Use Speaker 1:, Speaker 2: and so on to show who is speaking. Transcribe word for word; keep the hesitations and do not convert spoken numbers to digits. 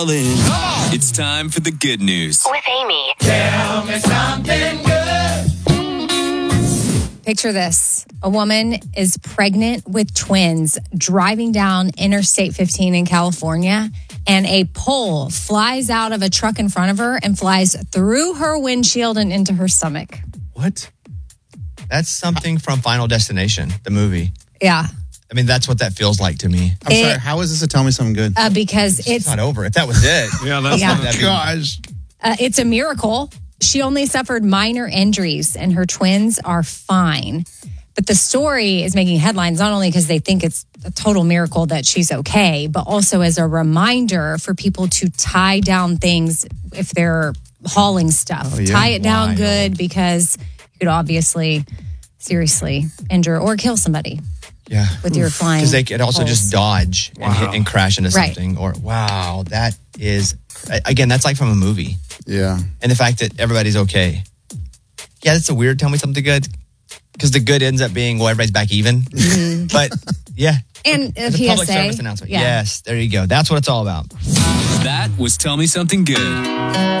Speaker 1: It's time for the good news.
Speaker 2: With Amy.
Speaker 3: Tell me something good.
Speaker 4: Picture this. A woman is pregnant with twins driving down Interstate fifteen in California, and a pole flies out of a truck in front of her and flies through her windshield and into her stomach.
Speaker 5: What? That's something from Final Destination, the movie.
Speaker 4: Yeah.
Speaker 5: I mean, that's what that feels like to me.
Speaker 6: I'm
Speaker 4: It-
Speaker 6: sorry, how is this a Tell Me Something Good?
Speaker 4: Uh, because
Speaker 5: It's
Speaker 4: it's
Speaker 5: not over. If that was it.
Speaker 6: Yeah, that's
Speaker 4: Yeah.
Speaker 6: not, gosh.
Speaker 4: uh, it's a miracle. She only suffered minor injuries, and her twins are fine. But the story is making headlines not only because they think it's a total miracle that she's okay, but also as a reminder for people to tie down things if they're hauling stuff.
Speaker 6: Oh, yeah.
Speaker 4: Tie it down
Speaker 5: Wild.
Speaker 4: good, because you could obviously seriously injure or kill somebody
Speaker 5: Yeah.
Speaker 4: with your flying.
Speaker 5: Because they could also
Speaker 4: poles.
Speaker 5: just dodge and, hit, and crash into
Speaker 4: Right.
Speaker 5: something. Or, wow, that is, again, that's like from a movie.
Speaker 6: Yeah.
Speaker 5: And the fact that everybody's okay. Yeah, that's a weird Tell Me Something Good. Because the good ends up being, well, everybody's back even. But, yeah.
Speaker 4: And a
Speaker 5: It's a
Speaker 4: P S A.
Speaker 5: public service announcement.
Speaker 4: Yeah.
Speaker 5: Yes, there you go. That's what it's all about.
Speaker 1: That was Tell Me Something Good.